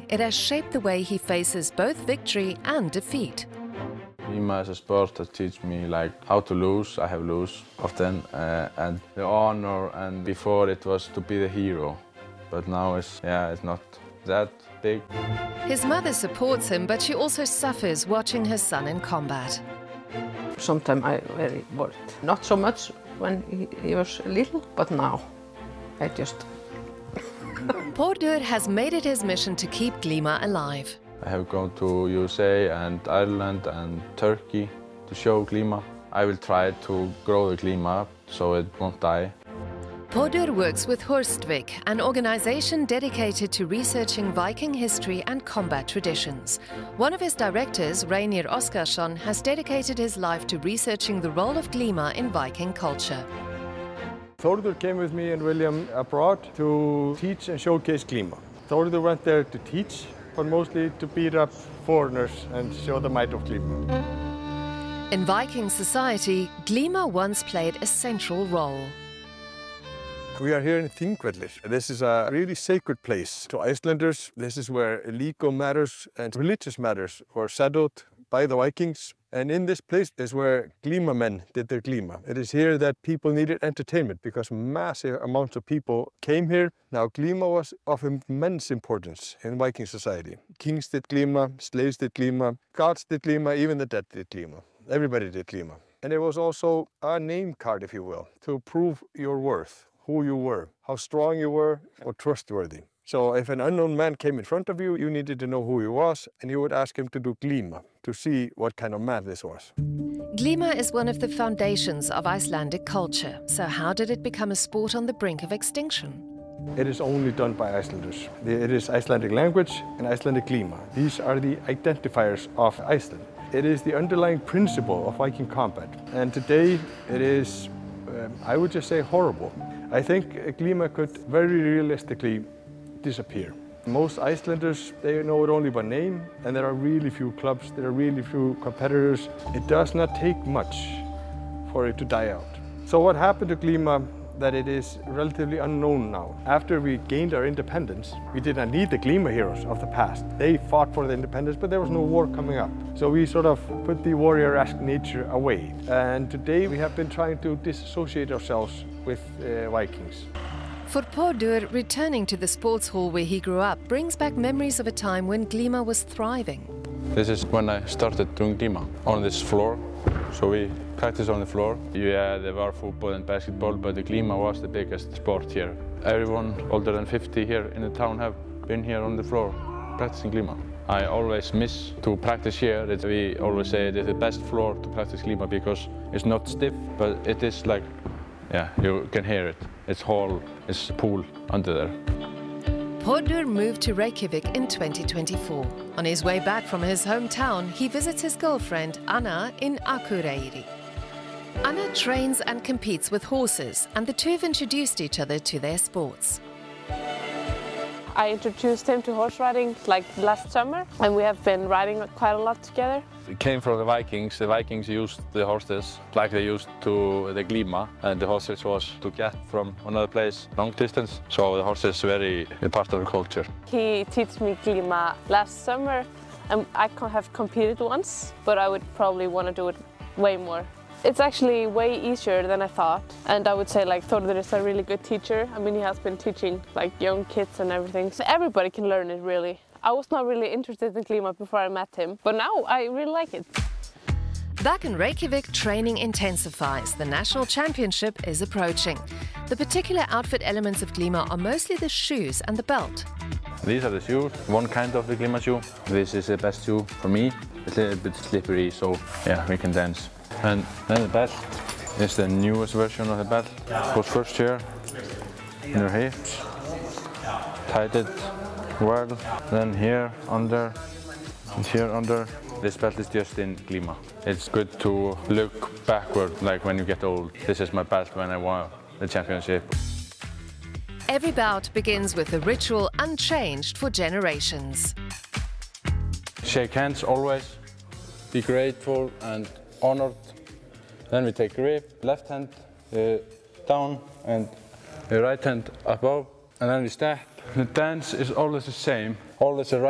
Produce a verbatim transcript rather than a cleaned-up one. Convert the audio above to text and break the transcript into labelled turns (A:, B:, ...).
A: it has shaped the way he faces both victory and defeat.
B: Glima as a sport has taught me like how to lose. I have lost often, uh, and the honor. And before it was to be the hero, but now it's yeah, it's not that big.
A: His mother supports him, but she also suffers watching her son in combat.
C: Sometimes I very worried. Not so much when he, he was little, but now I just.
A: Pordur has made it his mission to keep Glima alive.
B: I have gone to U S A and Ireland and Turkey to show Glima. I will try to grow the Glima so it won't die.
A: Pordur works with Horstvik, an organization dedicated to researching Viking history and combat traditions. One of his directors, Reynir Oskarsson, has dedicated his life to researching the role of Glima in Viking culture.
D: Þórður came with me and William abroad to teach and showcase Glima. Þórður went there to teach, but mostly to beat up foreigners and show the might of Glima.
A: In Viking society, Glima once played a central role.
D: We are here in Þingvellir. This is a really sacred place to Icelanders. This is where legal matters and religious matters were settled by the Vikings. And in this place is where Glima men did their Glima. It is here that people needed entertainment because massive amounts of people came here. Now Glima was of immense importance in Viking society. Kings did Glima, slaves did Glima, gods did Glima, even the dead did Glima. Everybody did Glima. And it was also a name card, if you will, to prove your worth, who you were, how strong you were, or trustworthy. So if an unknown man came in front of you, you needed to know who he was, and you would ask him to do Glima to see what kind of man this was.
A: Glima is one of the foundations of Icelandic culture. So how did it become a sport on the brink of extinction?
D: It is only done by Icelanders. It is Icelandic language and Icelandic Glima. These are the identifiers of Iceland. It is the underlying principle of Viking combat. And today it is, um, I would just say, horrible. I think Glima could very realistically disappear. Most Icelanders, they know it only by name, and there are really few clubs, there are really few competitors. It does not take much for it to die out. So what happened to Glima, that it is relatively unknown now. After we gained our independence, we did not need the Glima heroes of the past. They fought for the independence, but there was no war coming up. So we sort of put the warrior-esque nature away. And today we have been trying to disassociate ourselves with uh, Vikings.
A: For Pordur, returning to the sports hall where he grew up brings back memories of a time when Glima was thriving.
B: This is when I started doing Glima on this floor. So we practice on the floor. Yeah, there were football and basketball, but the Glima was the biggest sport here. Everyone older than fifty here in the town have been here on the floor practicing Glima. I always miss to practice here. It's, we always say it is the best floor to practice Glima because it's not stiff, but it is like, yeah, you can hear it. It's hall, it's pool under there.
A: Pordur moved to Reykjavik in twenty twenty-four. On his way back from his hometown, he visits his girlfriend, Anna, in Akureyri. Anna trains and competes with horses, and the two have introduced each other to their sports.
E: I introduced him to horse riding like last summer, and we have been riding quite a lot together.
B: It came from the Vikings. The Vikings used the horses like they used to the Glima, and the horses was to get from another place long distance. So the horses very a part of the culture.
E: He taught me Glima last summer, and I have competed once, but I would probably want to do it way more. It's actually way easier than I thought, and I would say like Þórður is a really good teacher. I mean, he has been teaching like young kids and everything, so everybody can learn it really. I was not really interested in Glima before I met him, but now I really like it.
A: Back in Reykjavik, training intensifies. The national championship is approaching. The particular outfit elements of Glima are mostly the shoes and the belt.
B: These are the shoes, one kind of the Glima shoe. This is the best shoe for me. It's a little bit slippery, so yeah, we can dance. And then the belt is the newest version of the belt. Goes first here, in your hips, tied it well, then here, under, and here, under. This belt is just in Glima. It's good to look backward, like when you get old. This is my belt when I won the championship.
A: Every bout begins with a ritual unchanged for generations.
B: Shake hands always, be grateful and honored. Then we take grip, left hand uh, down and the right hand above, and then we step. The dance is always the same, always the right